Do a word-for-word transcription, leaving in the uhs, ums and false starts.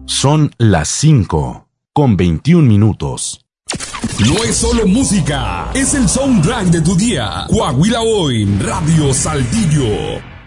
Son las cinco con veintiún minutos. No es solo música, es el soundtrack de tu día. Coahuila Hoy, Radio Saltillo.